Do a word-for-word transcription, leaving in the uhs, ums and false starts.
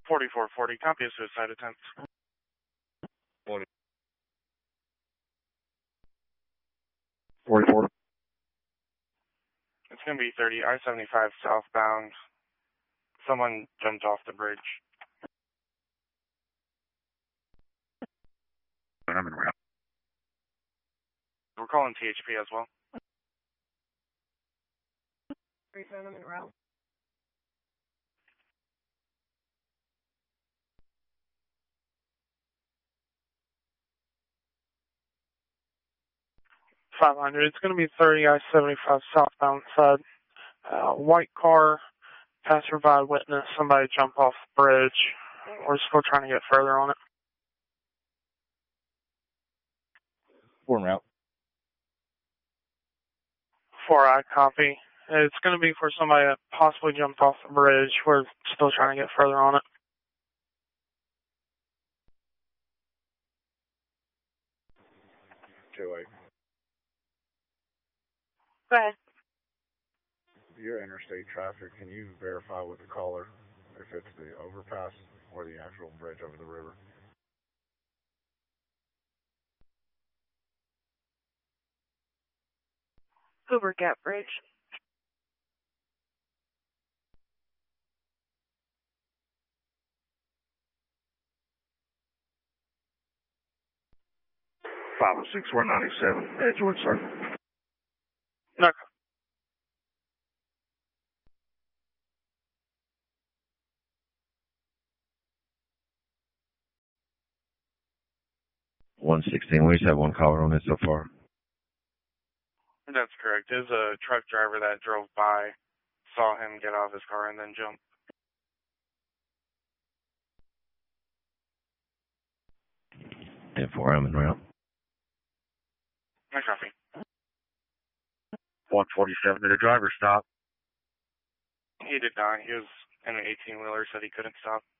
forty-four forty, copy a suicide attempt. forty. forty-four. It's going to be thirty, I seventy-five southbound. Someone jumped off the bridge. I'm in route. We're calling T H P as well. I'm in route. five hundred, it's going to be thirty, I seventy-five southbound side. Uh, white car, passerby witness, somebody jump off the bridge. We're still trying to get further on it. Four route. four I copy. It's going to be for somebody that possibly jumped off the bridge. We're still trying to get further on it. two eight. Go ahead. Your interstate traffic, can you verify with the caller if it's the overpass or the actual bridge over the river? Hoover Gap Bridge. five oh six, one ninety-seven. Edgewood, sir. No. one sixteen, we just have one caller on it so far. That's correct. There's a truck driver that drove by, saw him get out of his car and then jump. ten four, I'm in route. I copy. one forty-seven, did the driver stop? He did not. He was in an eighteen-wheeler, said he couldn't stop.